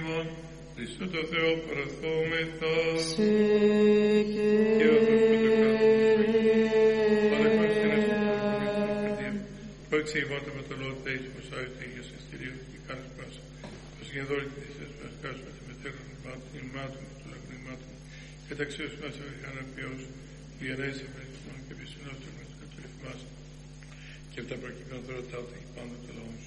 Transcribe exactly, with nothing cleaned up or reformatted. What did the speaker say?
ημών, Χριστού το Θεό παραθόμεθα. Σε Και ο Θεός που εξηγημάται με το λόγο του Θεής, πως άιωτε Ήγιος εστηρίου και κάνεις πάσα. Πως γενδόρει τη θυσίας μας κάσου με τη μετέρων ημάτων και του λαγνημάτων και ταξίως μας ευηχάνα ποιός διανέζει ευρυθμών και πισινός του μας κατορυθμάς και από τα προκειμένου τώρα τάφτα και πάντα το λαό σου.